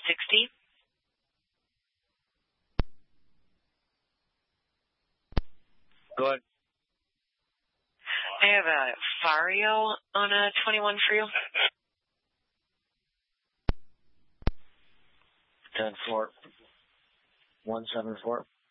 160. Go ahead. I have a Vario on a 21 for you. 10-4. 174.